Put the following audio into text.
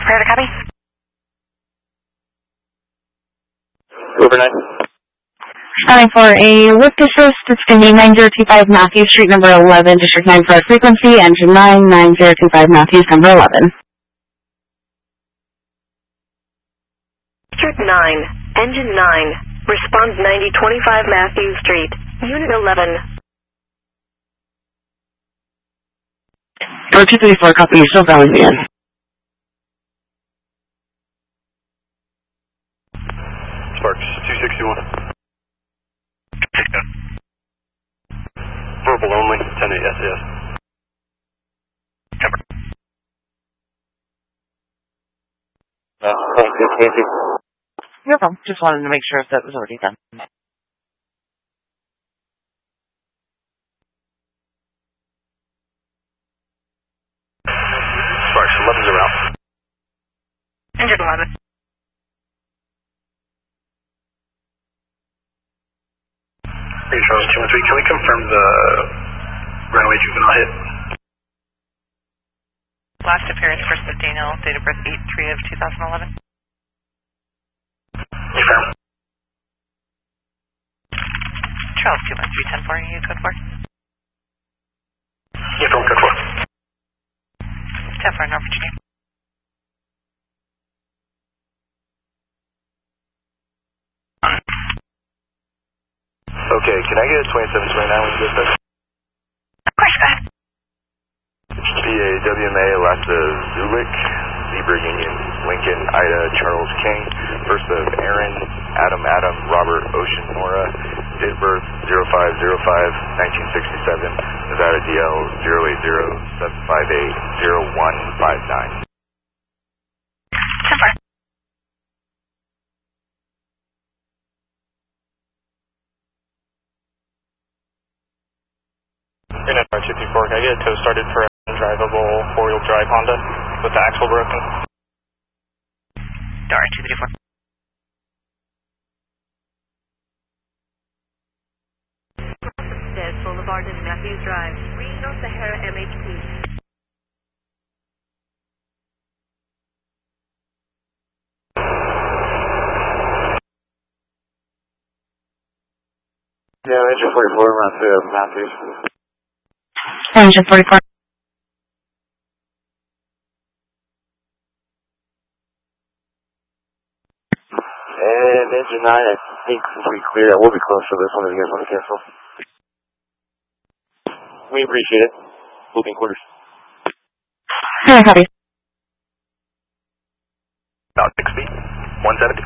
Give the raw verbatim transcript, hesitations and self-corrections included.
Prepare to copy. Overnight. Calling for a lift assist. It's going to be nine zero two five Matthews Street, number eleven, District nine for our frequency, engine nine, nine zero two five Matthews, number eleven. District nine, engine nine, response ninety twenty-five Matthews Street, unit eleven. Go two three four, copy, you're still dialing me in. Sparks, two sixty-one. Verbal only, ten eight S S. Cover. Uh, thank you, thank you. No problem. Just wanted to make sure if that was already done. Sparks, eleven's around. Engine eleven. Hey, Charles, two one three, can we confirm the runway juvenile hit? Last appearance, first of Daniel, date of birth eight three of two thousand eleven. Confirm. Charles, two one three, ten four, you code four. Confirm, code four. ten four, North Virginia. Okay, can I get a twenty-seven twenty-nine when you get that? Of course, go ahead. P A W M A Alaska Zulik, Zebra Union, Lincoln, Ida, Charles King, first of Aaron, Adam Adam, Robert Ocean Nora, date of birth zero five zero five nineteen sixty-seven, Nevada D L zero eight zero seven five eight zero one five nine. ten four. Internet R fifty-four, can I get a tow started for a drivable four-wheel drive Honda with the axle broken? Door two three four. Dead Boulevard and Matthews Drive, Reno Sahara M H P. Yeah, engine forty-four, around to Matthews. Engine forty-four. And engine nine, I think we clear. We'll be close to this one if you guys want to cancel. We appreciate it. Moving quarters. Hi, copy. About six feet. One seven.